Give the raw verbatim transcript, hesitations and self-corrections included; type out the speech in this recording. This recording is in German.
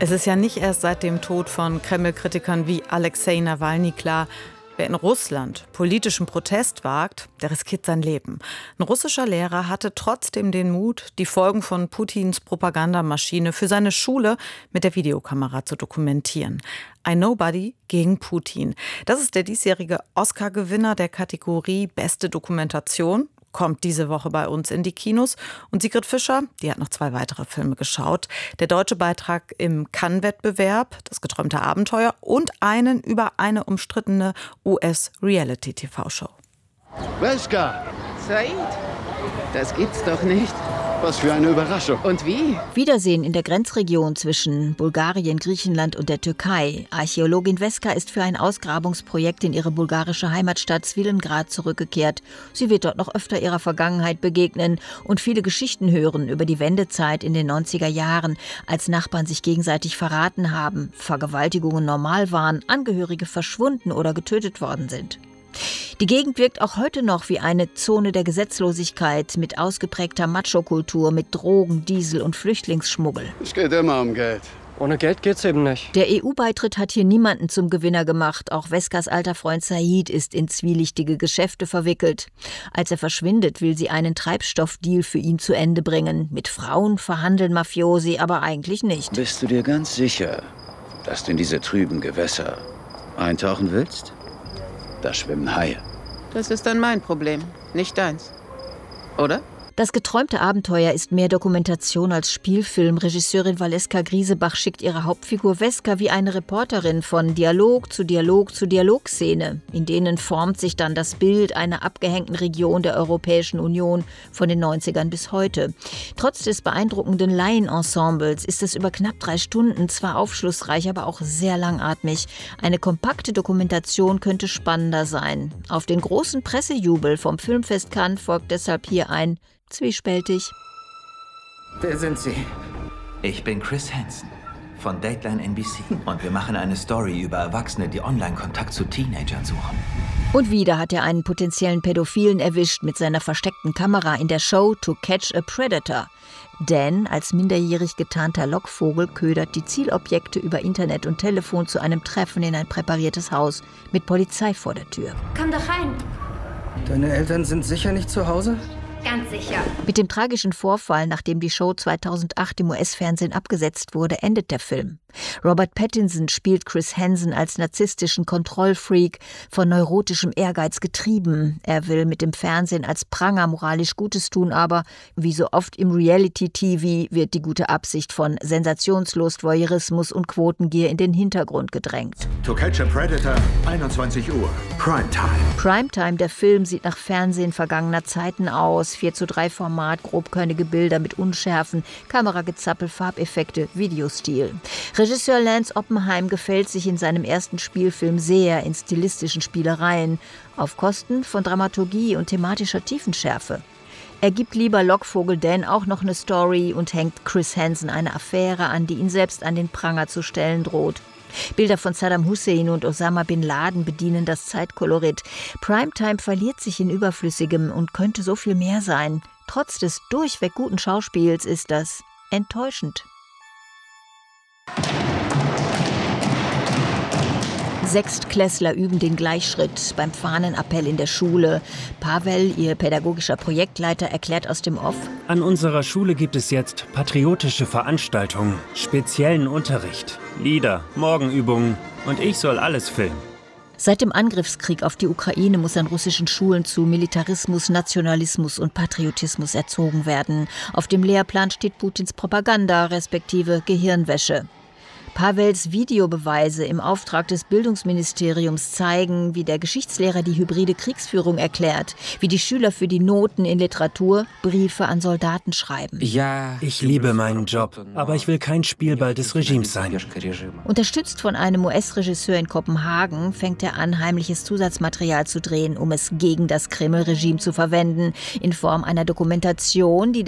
Es ist ja nicht erst seit dem Tod von Kreml-Kritikern wie Alexei Nawalny klar, wer in Russland politischen Protest wagt, der riskiert sein Leben. Ein russischer Lehrer hatte trotzdem den Mut, die Folgen von Putins Propagandamaschine für seine Schule mit der Videokamera zu dokumentieren. Ein Nobody gegen Putin. Das ist der diesjährige Oscar-Gewinner der Kategorie Beste Dokumentation. Kommt diese Woche bei uns in die Kinos. Und Sigrid Fischer, die hat noch zwei weitere Filme geschaut. Der deutsche Beitrag im Cannes-Wettbewerb, Das geträumte Abenteuer und einen über eine umstrittene U S-Reality-T V-Show. Weska! Said, das gibt's doch nicht. Was für eine Überraschung. Und wie? Wiedersehen in der Grenzregion zwischen Bulgarien, Griechenland und der Türkei. Archäologin Weska ist für ein Ausgrabungsprojekt in ihre bulgarische Heimatstadt Svilengrad zurückgekehrt. Sie wird dort noch öfter ihrer Vergangenheit begegnen und viele Geschichten hören über die Wendezeit in den neunziger Jahren, als Nachbarn sich gegenseitig verraten haben, Vergewaltigungen normal waren, Angehörige verschwunden oder getötet worden sind. Die Gegend wirkt auch heute noch wie eine Zone der Gesetzlosigkeit mit ausgeprägter Macho-Kultur, mit Drogen, Diesel und Flüchtlingsschmuggel. Es geht immer um Geld. Ohne Geld geht's eben nicht. Der E U-Beitritt hat hier niemanden zum Gewinner gemacht. Auch Weskas alter Freund Said ist in zwielichtige Geschäfte verwickelt. Als er verschwindet, will sie einen Treibstoffdeal für ihn zu Ende bringen. Mit Frauen verhandeln Mafiosi aber eigentlich nicht. Bist du dir ganz sicher, dass du in diese trüben Gewässer eintauchen willst? Da schwimmen Haie. Das ist dann mein Problem, nicht deins. Oder? Das geträumte Abenteuer ist mehr Dokumentation als Spielfilm. Regisseurin Valeska Griesebach schickt ihre Hauptfigur Weska wie eine Reporterin von Dialog zu Dialog zu Dialogszene. In denen formt sich dann das Bild einer abgehängten Region der Europäischen Union von den neunzigern bis heute. Trotz des beeindruckenden Laienensembles ist es über knapp drei Stunden zwar aufschlussreich, aber auch sehr langatmig. Eine kompakte Dokumentation könnte spannender sein. Auf den großen Pressejubel vom Filmfest Cannes folgt deshalb hier ein zwiespältig. Wer sind Sie? Ich bin Chris Hansen von Dateline N B C und wir machen eine Story über Erwachsene, die Online-Kontakt zu Teenagern suchen. Und wieder hat er einen potenziellen Pädophilen erwischt mit seiner versteckten Kamera in der Show To Catch a Predator. Dan, als minderjährig getarnter Lockvogel, ködert die Zielobjekte über Internet und Telefon zu einem Treffen in ein präpariertes Haus mit Polizei vor der Tür. Komm doch rein. Deine Eltern sind sicher nicht zu Hause? Ganz sicher. Mit dem tragischen Vorfall, nachdem die Show zweitausendacht im U S-Fernsehen abgesetzt wurde, endet der Film. Robert Pattinson spielt Chris Hansen als narzisstischen Kontrollfreak, von neurotischem Ehrgeiz getrieben. Er will mit dem Fernsehen als Pranger moralisch Gutes tun, aber wie so oft im Reality-T V wird die gute Absicht von Sensationslust, Voyeurismus und Quotengier in den Hintergrund gedrängt. To Catch a Predator, einundzwanzig Uhr, Primetime. Primetime, der Film, sieht nach Fernsehen vergangener Zeiten aus. vier zu drei Format, grobkörnige Bilder mit Unschärfen, Kameragezappel, Farbeffekte, Videostil. Regisseur Lance Oppenheim gefällt sich in seinem ersten Spielfilm sehr in stilistischen Spielereien, auf Kosten von Dramaturgie und thematischer Tiefenschärfe. Er gibt lieber Lockvogel Dan auch noch eine Story und hängt Chris Hansen eine Affäre an, die ihn selbst an den Pranger zu stellen droht. Bilder von Saddam Hussein und Osama Bin Laden bedienen das Zeitkolorit. Primetime verliert sich in Überflüssigem und könnte so viel mehr sein. Trotz des durchweg guten Schauspiels ist das enttäuschend. Sechstklässler üben den Gleichschritt beim Fahnenappell in der Schule. Pavel, ihr pädagogischer Projektleiter, erklärt aus dem Off: An unserer Schule gibt es jetzt patriotische Veranstaltungen, speziellen Unterricht, Lieder, Morgenübungen und ich soll alles filmen. Seit dem Angriffskrieg auf die Ukraine muss an russischen Schulen zu Militarismus, Nationalismus und Patriotismus erzogen werden. Auf dem Lehrplan steht Putins Propaganda respektive Gehirnwäsche. Pawels Videobeweise im Auftrag des Bildungsministeriums zeigen, wie der Geschichtslehrer die hybride Kriegsführung erklärt, wie die Schüler für die Noten in Literatur Briefe an Soldaten schreiben. Ja, ich liebe meinen Job, aber ich will kein Spielball des Regimes sein. Unterstützt von einem U S-Regisseur in Kopenhagen fängt er an, heimliches Zusatzmaterial zu drehen, um es gegen das Kreml-Regime zu verwenden, in Form einer Dokumentation, die